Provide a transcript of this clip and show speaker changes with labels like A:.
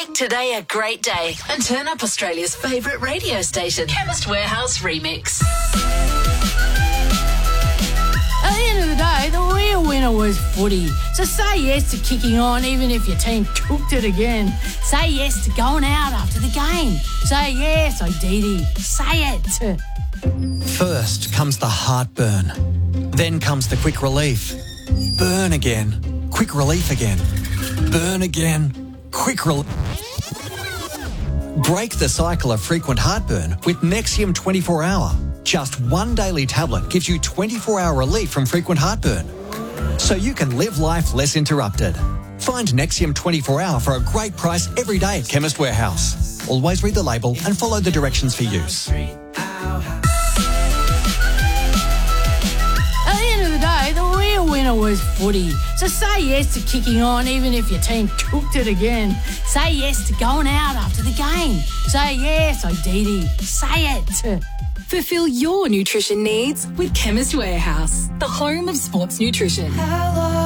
A: Make today a great day and turn up Australia's favourite radio station, Chemist Warehouse Remix.
B: At the end of the day, the real winner was footy. So say yes to kicking on even if your team cooked it again. Say yes to going out after the game. Say yes, Odidi. Say it.
C: First comes the heartburn. Then comes the quick relief. Burn again. Quick relief again. Burn again. Quick relief. Break the cycle of frequent heartburn with Nexium 24-hour. Just one daily tablet gives you 24-hour relief from frequent heartburn, so you can live life less interrupted. Find Nexium 24-hour for a great price every day at Chemist Warehouse. Always read the label and follow the directions for use.
B: At the end of the day, the real winner was footy. So say yes to kicking on even if your team cooked it again. Say yes to going out after the game. Say yes, Odidi. Say it.
D: Fulfill your nutrition needs with Chemist Warehouse, the home of sports nutrition.